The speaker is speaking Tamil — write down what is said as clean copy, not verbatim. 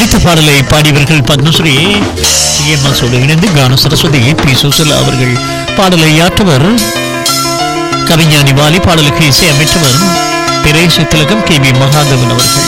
ஒலித்த பாடலை பாடியவர்கள் பத்மஸ்ரீ எம்எஸோடு இணைந்து கான சரஸ்வதி பி சுசலா அவர்கள். பாடலை ஆற்றவர் கவிஞானி வாலி. பாடலுக்கு இசை அமைச்சவர் திரைசு திலகம் கே வி மகாதேவன் அவர்கள்.